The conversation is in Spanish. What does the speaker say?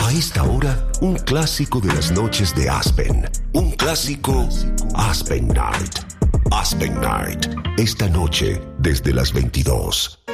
A esta hora, un clásico de las noches de Aspen. Un clásico Aspen Night. Aspen Night. Esta noche desde las 22.